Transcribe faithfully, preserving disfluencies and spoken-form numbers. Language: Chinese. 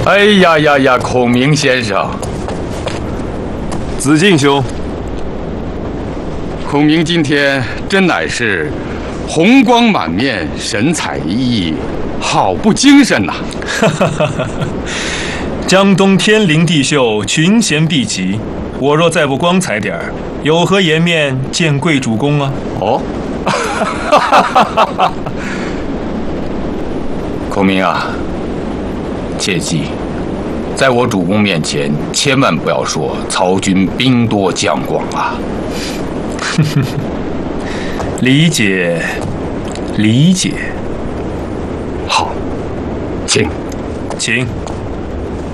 哎呀呀呀，孔明先生， 子敬兄， 孔明今天真乃是红光满面，神采奕奕，好不精神呐！ 江东天灵地秀，群贤毕集。我若再不光彩点儿，有何颜面见贵主公啊？ 哦，孔明啊，切记，在我主公面前，千万不要说曹军兵多将广啊！ 理解，理解。 好，请， 请。